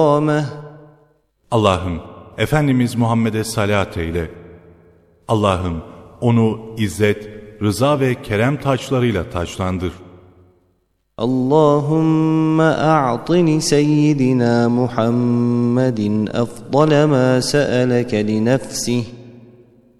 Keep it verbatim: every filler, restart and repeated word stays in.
Allah'ım, Efendimiz Muhammed'e salat eyle. Allah'ım, onu izzet, rıza ve kerem taçlarıyla taçlandır. Allahümme a'tini seyyidina Muhammedin afdale ma se'eleke li nefsih